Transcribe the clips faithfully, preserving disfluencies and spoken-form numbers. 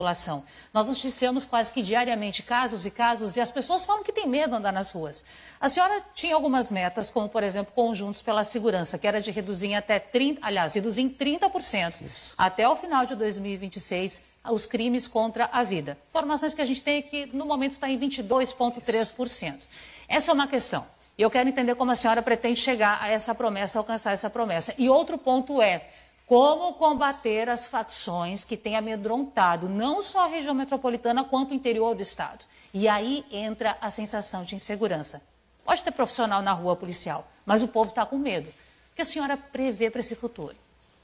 população. Nós noticiamos quase que diariamente casos e casos e as pessoas falam que tem medo de andar nas ruas. A senhora tinha algumas metas, como por exemplo, Conjuntos pela Segurança, que era de reduzir em até trinta, aliás, reduzir em trinta por cento Isso. até o final de dois mil e vinte e seis os crimes contra a vida. Informações que a gente tem é que no momento está em vinte e dois vírgula três por cento. Essa é uma questão. E eu quero entender como a senhora pretende chegar a essa promessa, alcançar essa promessa. E outro ponto é como combater as facções que têm amedrontado não só a região metropolitana, quanto o interior do estado. E aí entra a sensação de insegurança. Pode ter profissional na rua policial, mas o povo está com medo. O que a senhora prevê para esse futuro?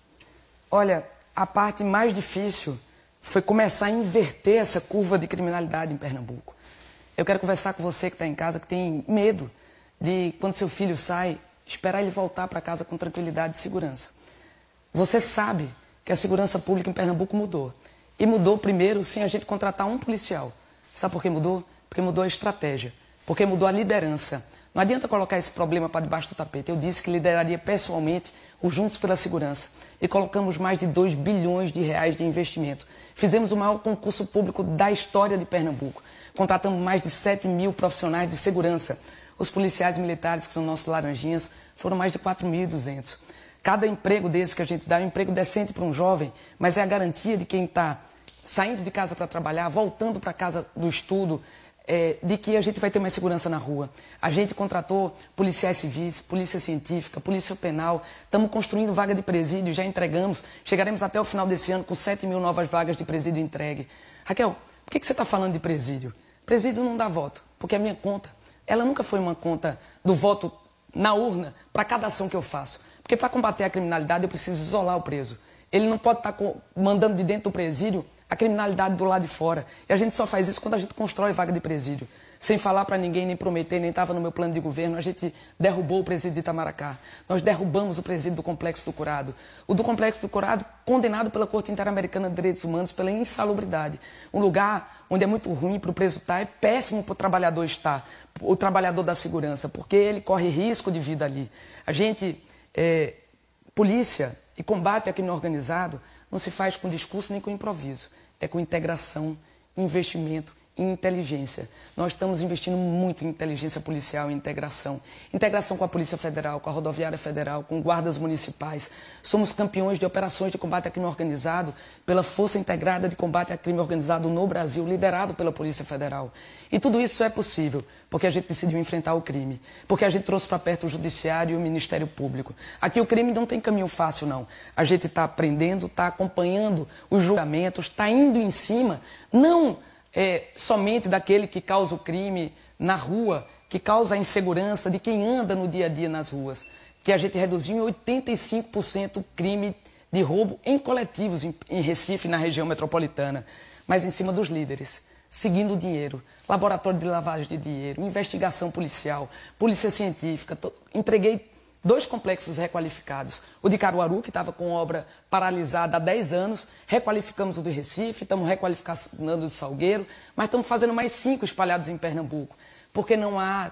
Olha, a parte mais difícil foi começar a inverter essa curva de criminalidade em Pernambuco. Eu quero conversar com você que está em casa, que tem medo de, quando seu filho sai, esperar ele voltar para casa com tranquilidade e segurança. Você sabe que a segurança pública em Pernambuco mudou. E mudou primeiro sem a gente contratar um policial. Sabe por que mudou? Porque mudou a estratégia. Porque mudou a liderança. Não adianta colocar esse problema para debaixo do tapete. Eu disse que lideraria pessoalmente o Juntos pela Segurança. E colocamos mais de dois bilhões de reais de investimento. Fizemos o maior concurso público da história de Pernambuco. Contratamos mais de sete mil profissionais de segurança. Os policiais militares, que são nossos laranjinhas, foram mais de quatro mil e duzentos. Cada emprego desse que a gente dá é um emprego decente para um jovem, mas é a garantia de quem está saindo de casa para trabalhar, voltando para casa do estudo, é, de que a gente vai ter mais segurança na rua. A gente contratou policiais civis, polícia científica, polícia penal, estamos construindo vaga de presídio, já entregamos, chegaremos até o final desse ano com sete mil novas vagas de presídio entregue. Raquel, por que, que você está falando de presídio? Presídio não dá voto, porque a minha conta, ela nunca foi uma conta do voto na urna para cada ação que eu faço. Porque para combater a criminalidade eu preciso isolar o preso. Ele não pode estar mandando de dentro do presídio a criminalidade do lado de fora. E a gente só faz isso quando a gente constrói vaga de presídio. Sem falar para ninguém, nem prometer, nem estava no meu plano de governo, a gente derrubou o presídio de Itamaracá. Nós derrubamos o presídio do Complexo do Curado. O do Complexo do Curado, condenado pela Corte Interamericana de Direitos Humanos pela insalubridade. Um lugar onde é muito ruim para o preso estar, é péssimo para o trabalhador estar, o trabalhador da segurança, porque ele corre risco de vida ali. A gente... É, polícia e combate ao crime organizado não se faz com discurso nem com improviso. É com integração, investimento e inteligência. Nós estamos investindo muito em inteligência policial e integração. Integração com a Polícia Federal, com a Rodoviária Federal, com guardas municipais. Somos campeões de operações de combate ao crime organizado pela Força Integrada de Combate ao Crime Organizado no Brasil, liderado pela Polícia Federal. E tudo isso é possível porque a gente decidiu enfrentar o crime, porque a gente trouxe para perto o Judiciário e o Ministério Público. Aqui o crime não tem caminho fácil, não. A gente está aprendendo, está acompanhando os julgamentos, está indo em cima, não é, somente daquele que causa o crime na rua, que causa a insegurança de quem anda no dia a dia nas ruas, que a gente reduziu em oitenta e cinco por cento o crime de roubo em coletivos em, em Recife, na região metropolitana, mas em cima dos líderes. Seguindo o dinheiro, laboratório de lavagem de dinheiro, investigação policial, polícia científica. Tô, entreguei dois complexos requalificados. O de Caruaru, que estava com obra paralisada há dez anos, requalificamos o do Recife, estamos requalificando o do Salgueiro, mas estamos fazendo mais cinco espalhados em Pernambuco, porque não há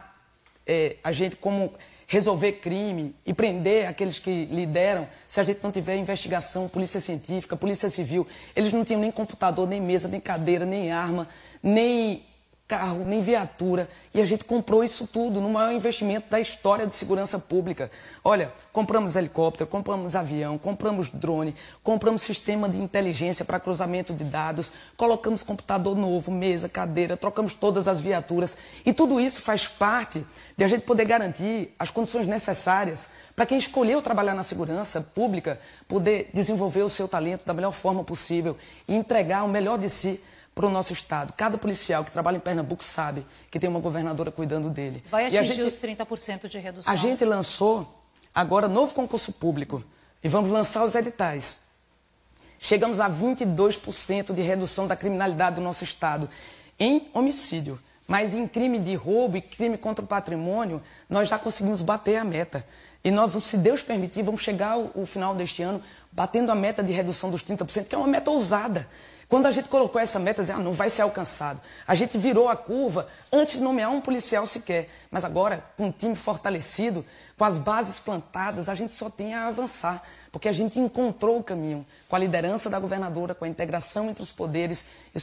é, a gente como resolver crime e prender aqueles que lideram se a gente não tiver investigação, polícia científica, polícia civil. Eles não tinham nem computador, nem mesa, nem cadeira, nem arma, nem carro, nem viatura. E a gente comprou isso tudo no maior investimento da história de segurança pública. Olha, compramos helicóptero, compramos avião, compramos drone, compramos sistema de inteligência para cruzamento de dados, colocamos computador novo, mesa, cadeira, trocamos todas as viaturas. E tudo isso faz parte de a gente poder garantir as condições necessárias para quem escolheu trabalhar na segurança pública poder desenvolver o seu talento da melhor forma possível e entregar o melhor de si para o nosso estado. Cada policial que trabalha em Pernambuco sabe que tem uma governadora cuidando dele. Vai atingir e a gente, os trinta por cento de redução. A gente lançou agora novo concurso público e vamos lançar os editais. Chegamos a vinte e dois por cento de redução da criminalidade do nosso estado em homicídio. Mas em crime de roubo e crime contra o patrimônio, nós já conseguimos bater a meta. E nós, se Deus permitir, vamos chegar ao, ao final deste ano batendo a meta de redução dos trinta por cento, que é uma meta ousada. Quando a gente colocou essa meta, dizia, ah, não vai ser alcançado. A gente virou a curva antes de nomear um policial sequer. Mas agora, com um time fortalecido, com as bases plantadas, a gente só tem a avançar. Porque a gente encontrou o caminho com a liderança da governadora, com a integração entre os poderes.